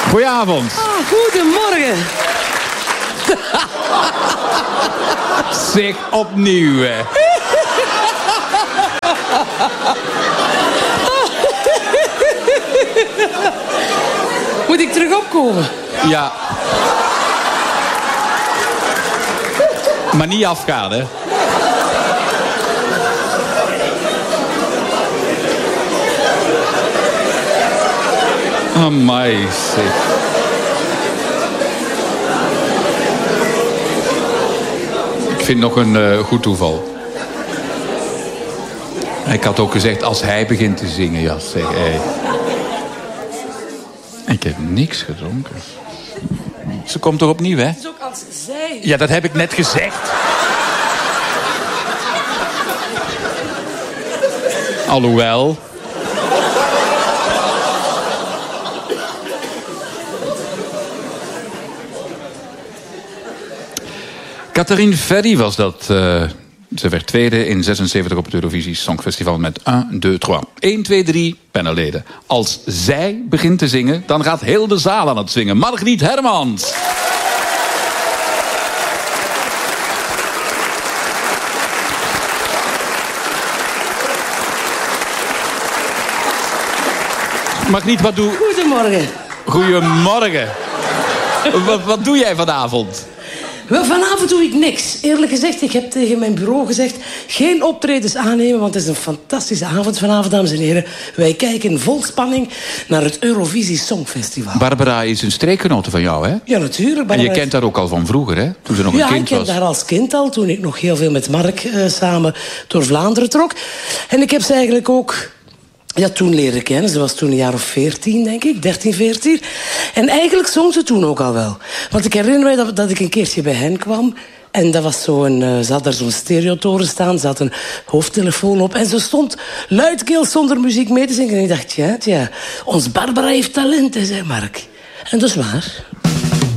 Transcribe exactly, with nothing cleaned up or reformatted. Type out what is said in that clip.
Goedenavond. Oh, goedemorgen. Zeg, opnieuw. Hè. Moet ik terug opkomen? Ja. Maar niet afgaan, hè. Amai, zeg. Ik vind nog een uh, goed toeval. Ik had ook gezegd, als hij begint te zingen, ja, zeg, hey. Ik heb niks gedronken. Ze komt toch opnieuw, hè? Het is ook als zij... Ja, dat heb ik net gezegd. Alhoewel... Catherine Ferry was dat. Uh, ze werd tweede in zesenzeventig op het Eurovisie Songfestival met één, twee, drie. één, twee, drie panelleden. Als zij begint te zingen, dan gaat heel de zaal aan het zingen. Margriet Hermans. Margriet, wat doe... Goedemorgen. Goedemorgen. wat, wat doe jij vanavond? Wel, vanavond doe ik niks. Eerlijk gezegd, ik heb tegen mijn bureau gezegd... geen optredens aannemen, want het is een fantastische avond vanavond, dames en heren. Wij kijken vol spanning naar het Eurovisie Songfestival. Barbara is een streekgenote van jou, hè? Ja, natuurlijk. Barbara... En je kent haar ook al van vroeger, hè? Toen ze nog ja, een kind was. Ja, ik ken haar als kind al, toen ik nog heel veel met Mark uh, samen door Vlaanderen trok. En ik heb ze eigenlijk ook... Ja, toen leren kennen. Ze was toen een jaar of veertien, denk ik. dertien, veertien. En eigenlijk zong ze toen ook al wel. Want ik herinner mij dat, dat ik een keertje bij hen kwam. En dat was zo'n... Uh, ze had daar zo'n stereotoren staan. Ze had een hoofdtelefoon op. En ze stond luidkeels zonder muziek mee te zingen. En ik dacht, ja, tja, ons Barbara heeft talent, hè, zei Mark. En dat is waar.